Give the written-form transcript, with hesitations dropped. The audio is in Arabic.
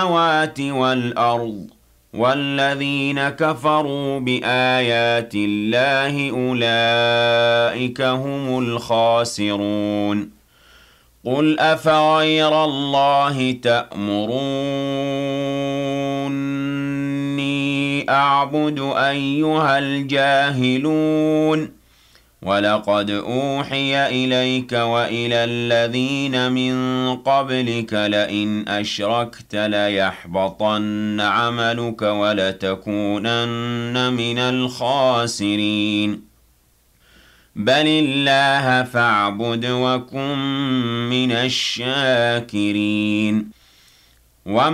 السماوات والأرض والذين كفروا بآيات الله أولئك هم الخاسرون قل أفغير الله تأمروني أعبد أيها الجاهلون ولقد أوحي إليك وإلى الذين من قبلك لئن أشركت ليحبطن عملك ولتكونن من الخاسرين بل الله فاعبد وكن من الشاكرين